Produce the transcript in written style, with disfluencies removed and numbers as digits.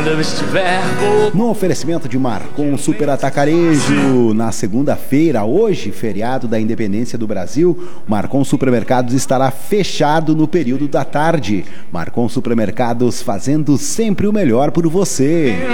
No oferecimento de Marcon Super Atacarejo, na segunda-feira, hoje, feriado da Independência do Brasil, Marcon Supermercados estará fechado no período da tarde. Marcon Supermercados, fazendo sempre o melhor por você.